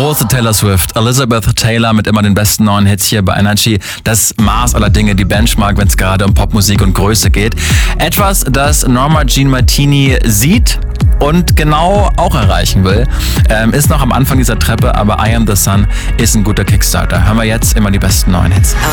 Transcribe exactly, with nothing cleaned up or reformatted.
große Taylor Swift, Elizabeth Taylor mit immer den besten neuen Hits hier bei Energy. Das Maß aller Dinge, die Benchmark, wenn es gerade um Popmusik und Größe geht. Etwas, das Norma Jean Martini sieht und genau auch erreichen will. Ähm, ist noch am Anfang dieser Treppe, aber I Am The Sun ist ein guter Kickstarter. Hören wir jetzt immer die besten neuen Hits.